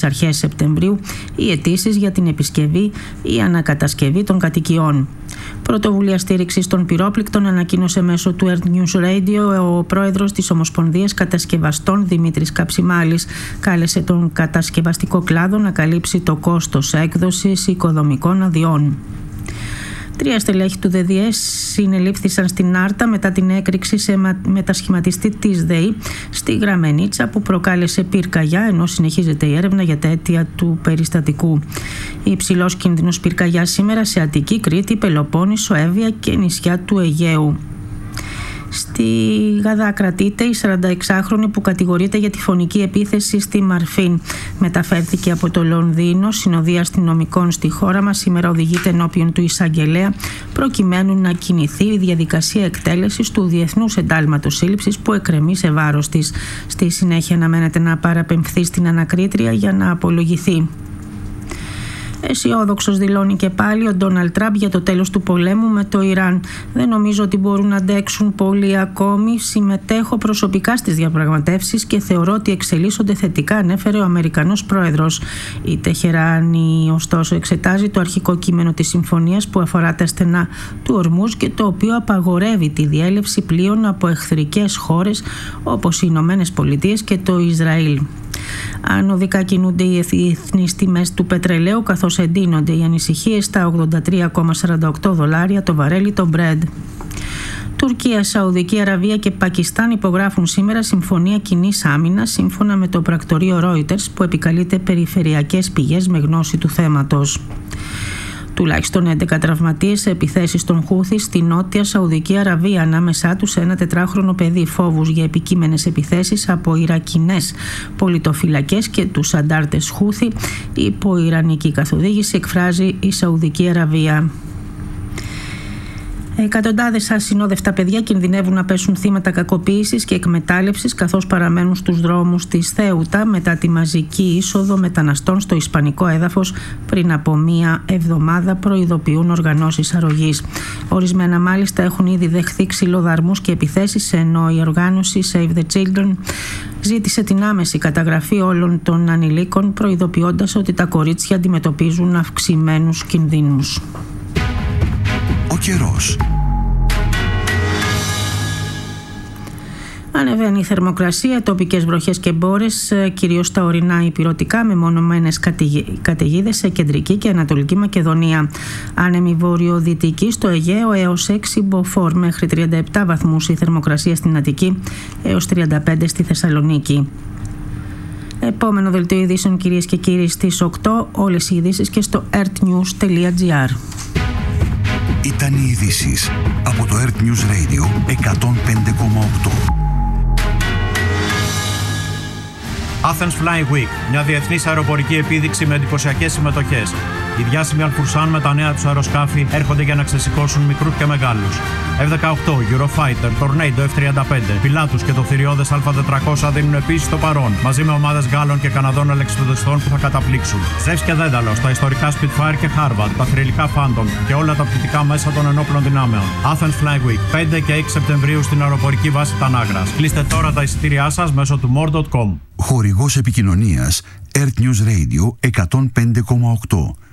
αρχές Σεπτεμβρίου οι αιτήσεις για την επισκευή ή ανακατασκευή των κατοικιών. Πρωτοβουλία στήριξης των πυρόπληκτων ανακοίνωσε μέσω του Earth News Radio ο πρόεδρος της Ομοσπονδίας Κατασκευαστών Δημήτρης Καψιμάλης. Κάλεσε τον κατασκευαστικό κλάδο να καλύψει το κόστος έκδοσης οικοδομικών αδειών. 3 στελέχη του ΔΔΕ συνελήφθησαν στην Άρτα μετά την έκρηξη σε μετασχηματιστή της ΔΕΗ στη Γραμμενίτσα που προκάλεσε πυρκαγιά, ενώ συνεχίζεται η έρευνα για τα αίτια του περιστατικού. Υψηλός κίνδυνος πυρκαγιά σήμερα σε Αττική, Κρήτη, Πελοπόννησο, Εύβοια και νησιά του Αιγαίου. Στη Γαδά κρατείται η 46χρονη που κατηγορείται για τη φωνική επίθεση στη Μαρφίν. Μεταφέρθηκε από το Λονδίνο, συνοδεία αστυνομικών στη χώρα μας. Σήμερα οδηγείται ενώπιον του εισαγγελέα προκειμένου να κινηθεί η διαδικασία εκτέλεσης του Διεθνούς Εντάλματος Σύλληψης που εκκρεμεί σε βάρος της. Στη συνέχεια αναμένεται να παραπεμφθεί στην ανακρίτρια για να απολογηθεί. Αισιόδοξος δηλώνει και πάλι ο Ντόναλντ Τραμπ για το τέλος του πολέμου με το Ιράν. Δεν νομίζω ότι μπορούν να αντέξουν πολύ ακόμη. Συμμετέχω προσωπικά στις διαπραγματεύσεις και θεωρώ ότι εξελίσσονται θετικά, ανέφερε ο Αμερικανός πρόεδρος. Η Τεχεράνη, ωστόσο, εξετάζει το αρχικό κείμενο της συμφωνίας που αφορά τα στενά του Ορμούζ και το οποίο απαγορεύει τη διέλευση πλοίων από εχθρικές χώρες όπως οι Ηνωμένες Πολιτείες και το Ισραήλ. Ανωδικά κινούνται οι διεθνείς τιμές του πετρελαίου καθώς εντείνονται οι ανησυχίες στα $83,48 το βαρέλι το Brent. Τουρκία, Σαουδική Αραβία και Πακιστάν υπογράφουν σήμερα συμφωνία κοινής άμυνας σύμφωνα με το πρακτορείο Reuters που επικαλείται περιφερειακές πηγές με γνώση του θέματος. Τουλάχιστον 11 τραυματίες σε επιθέσεις των Χούθη στη Νότια Σαουδική Αραβία, ανάμεσά τους ένα 4χρονο παιδί. Φόβους για επικείμενες επιθέσεις από Ιρακινές πολιτοφυλακές και τους αντάρτες Χούθη υπό ιρανική καθοδήγηση εκφράζει η Σαουδική Αραβία. Εκατοντάδες ασυνόδευτα παιδιά κινδυνεύουν να πέσουν θύματα κακοποίησης και εκμετάλλευσης καθώς παραμένουν στους δρόμους της Θέουτα μετά τη μαζική είσοδο μεταναστών στο ισπανικό έδαφος πριν από μία εβδομάδα, προειδοποιούν οργανώσεις αρρωγής. Ορισμένα μάλιστα έχουν ήδη δεχθεί ξυλοδαρμούς και επιθέσεις, ενώ η οργάνωση Save the Children ζήτησε την άμεση καταγραφή όλων των ανηλίκων, προειδοποιώντας ότι τα κορίτσια αντιμετωπίζουν αυξημένους κινδύνους. Ο καιρός. Ανεβαίνει η θερμοκρασία, τοπικές βροχές και μπόρες, κυρίως στα ορεινά ηπειρωτικά, με μονομένες καταιγίδες σε κεντρική και ανατολική Μακεδονία. Άνεμη βορειοδυτική στο Αιγαίο έως 6 μποφόρ, μέχρι 37 βαθμούς η θερμοκρασία στην Αττική, έως 35 στη Θεσσαλονίκη. Επόμενο δελτίο ειδήσεων, κυρίες και κύριοι, στις 8, όλες οι ειδήσεις και στο earthnews.gr. Ήταν οι ειδήσεις από το Earth News Radio 105,8. Athens Flying Week, μια διεθνής αεροπορική επίδειξη με εντυπωσιακές συμμετοχές. Οι διάσημοι Αλφουρσάν με τα νέα τους αεροσκάφη έρχονται για να ξεσηκώσουν μικρούς και μεγάλους. F-18, Eurofighter, Tornado F-35, Pilatus και το θηριώδες Α400 δίνουν επίσης το παρόν, μαζί με ομάδες Γάλλων και Καναδών ελεξιπτοδιστών που θα καταπλήξουν. Ζεύς και Δένταλος, τα ιστορικά Spitfire και Harvard, τα θρυλικά Phantom και όλα τα πτυτικά μέσα των ενόπλων δυνάμεων. Athens Flying Week, 5 και 6 Σεπτεμβρίου στην αεροπορική βάση Τανάγρας. Κλείστε τώρα τα εισιτήριά σας μέσω του more.com. Χορηγός επικοινωνίας Earth News Radio 105,8.